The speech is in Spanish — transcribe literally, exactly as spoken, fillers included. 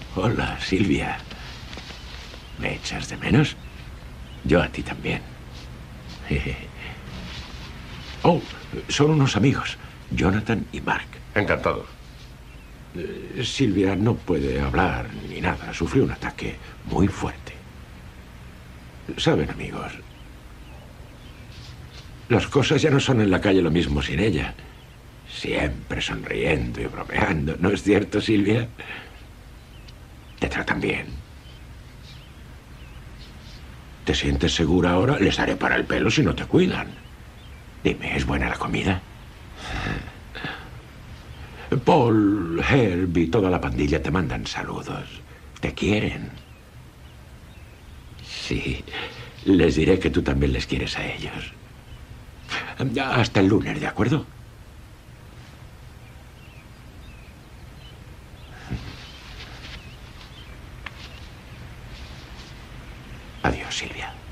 Hola, Silvia. ¿Me echas de menos? Yo a ti también. Oh, son unos amigos, Jonathan y Mark. Encantado. Eh, Silvia no puede hablar ni nada. Sufrió un ataque muy fuerte. Saben, amigos, las cosas ya no son en la calle lo mismo sin ella. Siempre sonriendo y bromeando. ¿No es cierto, Silvia? Te tratan bien. ¿Te sientes segura ahora? Les daré para el pelo si no te cuidan. Dime, ¿es buena la comida? Paul, Herb y toda la pandilla te mandan saludos. Te quieren. Sí, les diré que tú también les quieres a ellos. Hasta el lunes, ¿de acuerdo? Adiós, Silvia.